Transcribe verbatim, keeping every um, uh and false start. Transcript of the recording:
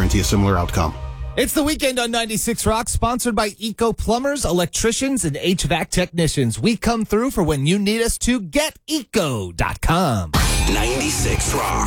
guarantee a similar outcome. It's the weekend on ninety-six Rock, sponsored by Eco Plumbers, electricians, and H V A C technicians. We come through for when you need us to. Get eco dot com. ninety-six Rock.